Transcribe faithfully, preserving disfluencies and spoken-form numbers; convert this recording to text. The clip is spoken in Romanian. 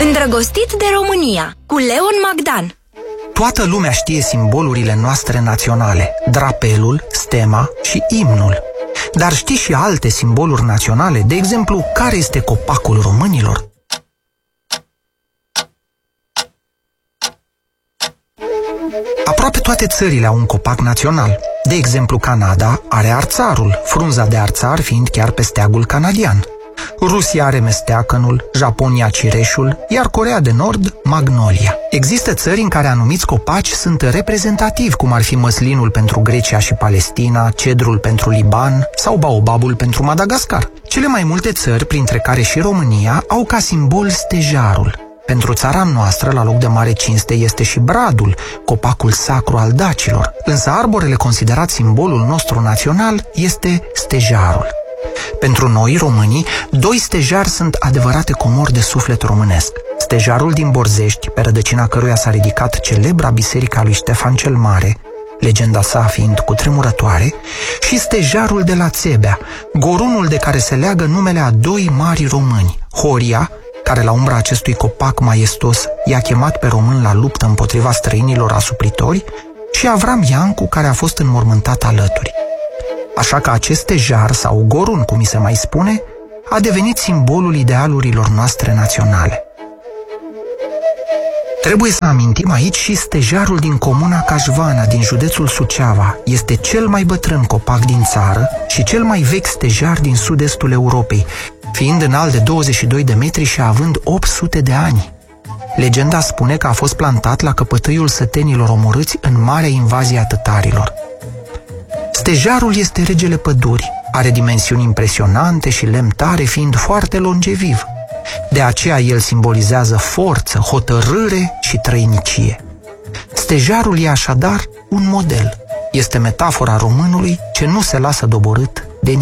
Îndrăgostit de România, cu Leon Magdan. Toată lumea știe simbolurile noastre naționale, drapelul, stema și imnul. Dar știi și alte simboluri naționale? De exemplu, care este copacul românilor? Aproape toate țările au un copac național. De exemplu, Canada are arțarul, frunza de arțar fiind chiar pe steagul canadian. Rusia are mesteacănul, Japonia cireșul, iar Coreea de Nord magnolia. Există țări în care anumiți copaci sunt reprezentativi, cum ar fi măslinul pentru Grecia și Palestina, cedrul pentru Liban sau baobabul pentru Madagascar. Cele mai multe țări, printre care și România, au ca simbol stejarul. Pentru țara noastră, la loc de mare cinste, este și bradul, copacul sacru al dacilor. Însă arborele considerat simbolul nostru național este stejarul. Pentru noi, românii, doi stejari sunt adevărate comori de suflet românesc. Stejarul din Borzești, pe rădăcina căruia s-a ridicat celebra biserica lui Ștefan cel Mare, legenda sa fiind cutremurătoare, și stejarul de la Țebea, gorunul de care se leagă numele a doi mari români, Horia, care la umbra acestui copac maestos i-a chemat pe român la luptă împotriva străinilor asupritori, și Avram Iancu, care a fost înmormântat alături. Așa că acest stejar, sau gorun, cum mi se mai spune, a devenit simbolul idealurilor noastre naționale. Trebuie să amintim aici și stejarul din comuna Cașvana, din județul Suceava. Este cel mai bătrân copac din țară și cel mai vechi stejar din sud-estul Europei, fiind înalt de douăzeci și doi de metri și având opt sute de ani. Legenda spune că a fost plantat la căpătâiul sătenilor omorâți în marea invazie a tătarilor. Stejarul este regele pădurii, are dimensiuni impresionante și lemn tare, fiind foarte longeviv. De aceea el simbolizează forță, hotărâre și trăinicie. Stejarul e așadar un model. Este metafora românului ce nu se lasă doborât